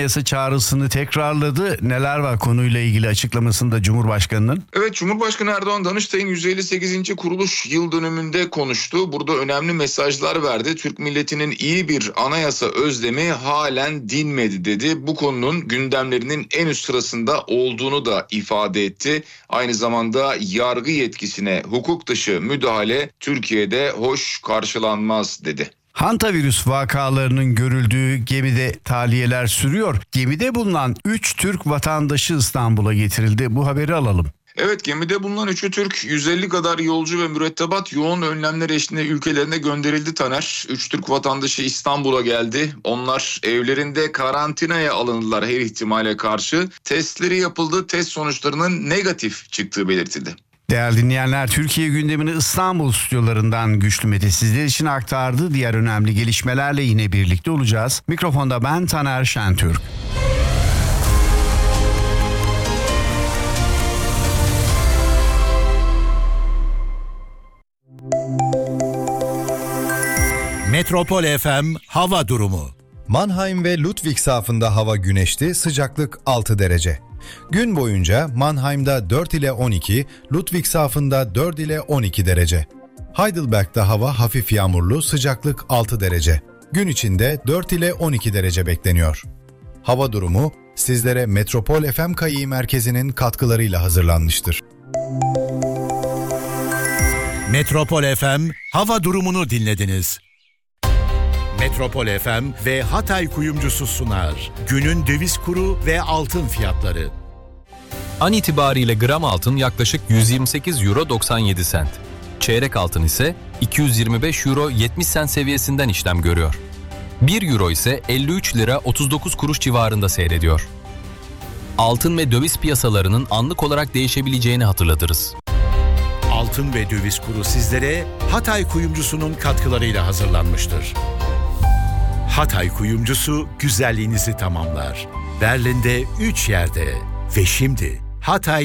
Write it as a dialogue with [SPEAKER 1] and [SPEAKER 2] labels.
[SPEAKER 1] anayasa çağrısını tekrarladı. Neler var konuyla ilgili açıklamasında Cumhurbaşkanı'nın?
[SPEAKER 2] Evet, Cumhurbaşkanı Erdoğan Danıştay'ın 158. kuruluş yıl dönümünde konuştu. Burada önemli mesajlar verdi. Türk milletinin iyi bir anayasa özlemi halen dinmedi dedi. Bu konunun gündemlerinin en üst sırasında olduğunu da ifade etti. Aynı zamanda yargı yetkisine hukuk dışı müdahale Türkiye'de hoş karşılanmaz dedi.
[SPEAKER 1] Hantavirüs vakalarının görüldüğü gemide tahliyeler sürüyor. Gemide bulunan 3 Türk vatandaşı İstanbul'a getirildi. Bu haberi alalım.
[SPEAKER 2] Evet, gemide bulunan 3'ü Türk, 150 kadar yolcu ve mürettebat yoğun önlemler eşliğinde ülkelerine gönderildi Taner. 3 Türk vatandaşı İstanbul'a geldi. Onlar evlerinde karantinaya alındılar her ihtimale karşı. Testleri yapıldı. Test sonuçlarının negatif çıktığı belirtildi.
[SPEAKER 1] Değerli dinleyenler, Türkiye gündemini İstanbul stüdyolarından Güçlü Mete sizler için aktardı. Diğer önemli gelişmelerle yine birlikte olacağız. Mikrofonda ben Taner Şentürk.
[SPEAKER 3] Metropol FM hava durumu.
[SPEAKER 4] Mannheim ve Ludwigshafen hava güneşli, sıcaklık 6 derece. Gün boyunca Mannheim'da 4 ile 12, Ludwigshafen'da 4 ile 12 derece. Heidelberg'da hava hafif yağmurlu, sıcaklık 6 derece. Gün içinde 4 ile 12 derece bekleniyor. Hava durumu sizlere Metropol FM KAİ merkezinin katkılarıyla hazırlanmıştır.
[SPEAKER 3] Metropol FM hava durumunu dinlediniz. Metropol FM ve Hatay Kuyumcusu sunar. Günün döviz kuru ve altın fiyatları.
[SPEAKER 5] An itibariyle gram altın yaklaşık 128 euro 97 sent. Çeyrek altın ise 225 euro 70 sent seviyesinden işlem görüyor. 1 euro ise 53 lira 39 kuruş civarında seyrediyor. Altın ve döviz piyasalarının anlık olarak değişebileceğini hatırlatırız.
[SPEAKER 3] Altın ve döviz kuru sizlere Hatay Kuyumcusu'nun katkılarıyla hazırlanmıştır. Hatay Kuyumcusu güzelliğinizi tamamlar. Berlin'de 3 yerde ve şimdi Hatay